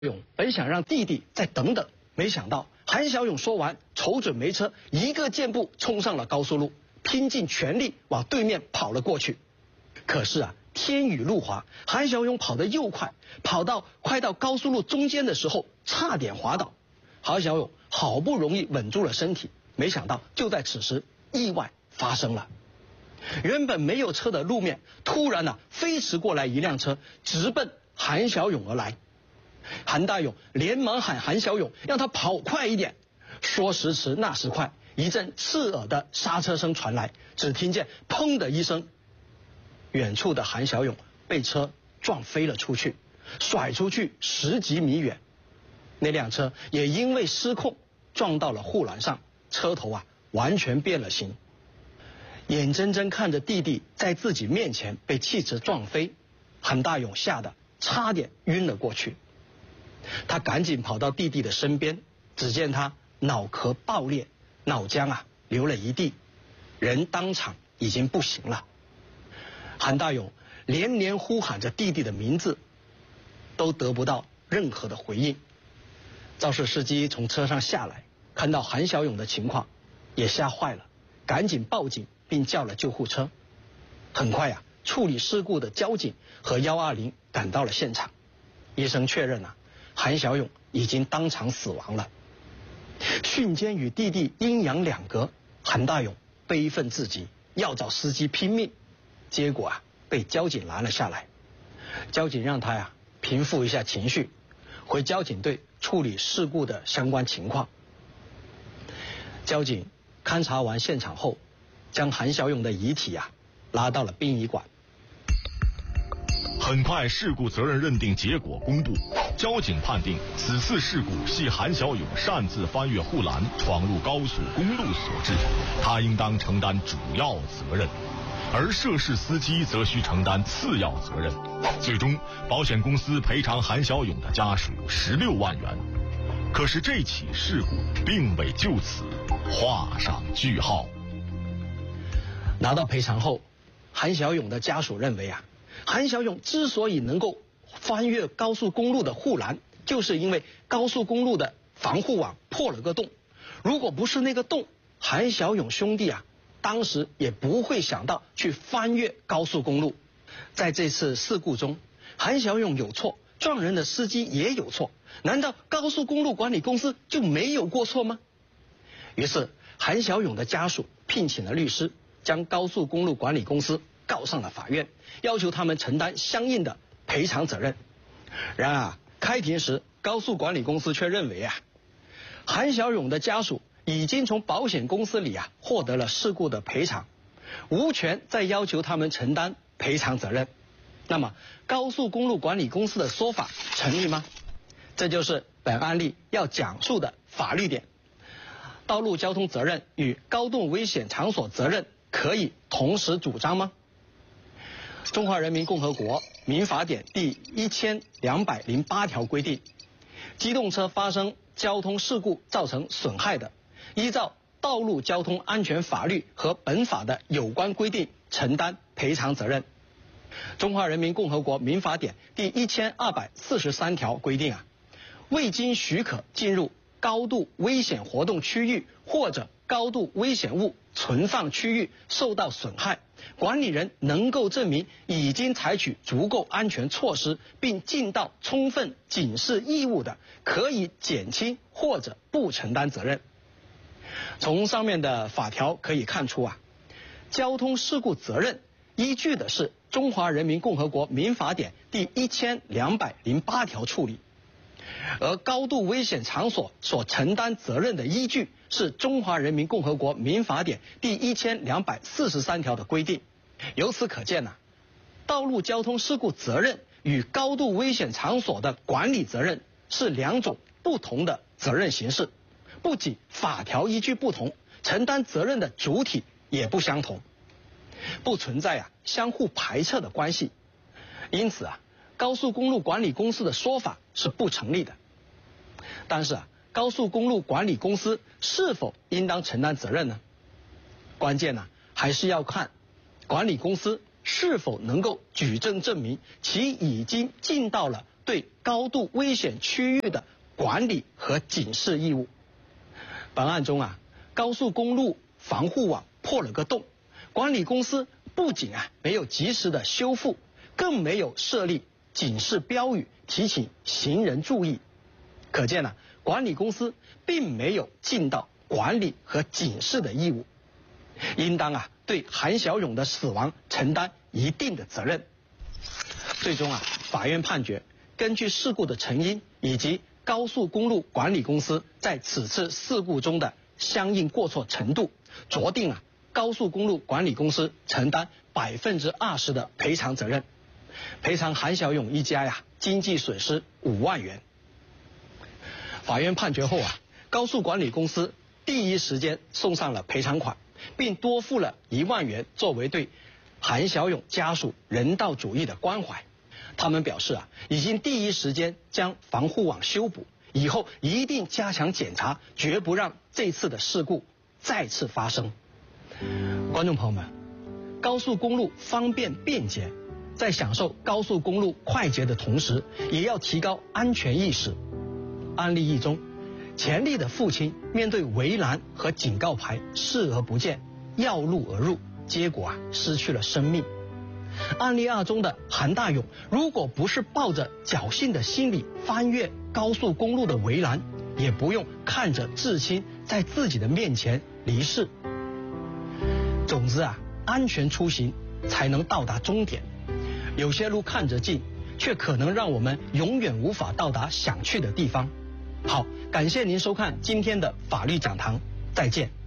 勇本想让弟弟再等等，没想到韩小勇说完，瞅准没车，一个箭步冲上了高速路，拼尽全力往对面跑了过去。可是啊，天雨路滑，韩小勇跑得又快，跑到快到高速路中间的时候，差点滑倒。韩小勇好不容易稳住了身体，没想到就在此时，意外发生了。原本没有车的路面，突然飞驰过来一辆车，直奔韩小勇而来。韩大勇连忙喊韩小勇让他跑快一点，说时迟那时快，一阵刺耳的刹车声传来，只听见砰的一声，远处的韩小勇被车撞飞了出去，甩出去10几米远。那辆车也因为失控撞到了护栏上，车头完全变了形。眼睁睁看着弟弟在自己面前被汽车撞飞，韩大勇吓得差点晕了过去。他赶紧跑到弟弟的身边，只见他脑壳爆裂，脑浆流了一地，人当场已经不行了。韩大勇连连呼喊着弟弟的名字，都得不到任何的回应。肇事司机从车上下来，看到韩小勇的情况，也吓坏了，赶紧报警并叫了救护车。很快处理事故的交警和120赶到了现场，医生确认韩小勇已经当场死亡了。瞬间与弟弟阴阳两隔，韩大勇悲愤至极，要找司机拼命，结果被交警拦了下来。交警让他平复一下情绪，回交警队处理事故的相关情况。交警勘查完现场后，将韩小勇的遗体拉到了殡仪馆。 很快，事故责任认定结果公布，交警判定此次事故系韩小勇擅自翻越护栏闯入高速公路所致，他应当承担主要责任，而涉事司机则需承担次要责任。最终，保险公司赔偿韩小勇的家属16万元。可是这起事故并未就此画上句号。 拿到赔偿后，韩小勇的家属认为韩小勇之所以能够翻越高速公路的护栏，就是因为高速公路的防护网破了个洞。如果不是那个洞，韩小勇兄弟当时也不会想到去翻越高速公路。在这次事故中，韩小勇有错，撞人的司机也有错，难道高速公路管理公司就没有过错吗？于是韩小勇的家属聘请了律师，将高速公路管理公司告上了法院，要求他们承担相应的赔偿责任。然而开庭时，高速管理公司却认为韩小勇的家属已经从保险公司里获得了事故的赔偿，无权再要求他们承担赔偿责任。那么高速公路管理公司的说法成立吗？这就是本案例要讲述的法律点。道路交通责任与高度危险场所责任可以同时主张吗？中华人民共和国民法典第1208条规定，机动车发生交通事故造成损害的，依照道路交通安全法律和本法的有关规定承担赔偿责任。中华人民共和国民法典第1243条规定未经许可进入高度危险活动区域或者高度危险物存放区域受到损害，管理人能够证明已经采取足够安全措施并尽到充分警示义务的，可以减轻或者不承担责任。从上面的法条可以看出交通事故责任依据的是中华人民共和国民法典第1208条处理，而高度危险场所所承担责任的依据是中华人民共和国民法典第1243条的规定。由此可见道路交通事故责任与高度危险场所的管理责任是两种不同的责任形式，不仅法条依据不同，承担责任的主体也不相同，不存在相互排斥的关系。因此高速公路管理公司的说法是不成立的。但是高速公路管理公司是否应当承担责任呢？关键还是要看管理公司是否能够举证证明其已经尽到了对高度危险区域的管理和警示义务。本案中高速公路防护网破了个洞，管理公司不仅没有及时的修复，更没有设立警示标语提醒行人注意。可见管理公司并没有尽到管理和警示的义务，应当对韩小勇的死亡承担一定的责任。最终法院判决，根据事故的成因以及高速公路管理公司在此次事故中的相应过错程度，酌定高速公路管理公司承担20%的赔偿责任，赔偿韩小勇一家经济损失5万元。法院判决后高速管理公司第一时间送上了赔偿款，并多付了1万元作为对韩小勇家属人道主义的关怀。他们表示已经第一时间将防护网修补，以后一定加强检查，绝不让这次的事故再次发生。观众朋友们，高速公路方便便捷，在享受高速公路快捷的同时，也要提高安全意识。案例一中，钱丽的父亲面对围栏和警告牌视而不见，绕路而入，结果失去了生命。案例二中的韩大勇，如果不是抱着侥幸的心理翻越高速公路的围栏，也不用看着至亲在自己的面前离世。总之安全出行才能到达终点。有些路看着近，却可能让我们永远无法到达想去的地方。好，感谢您收看今天的法律讲堂，再见。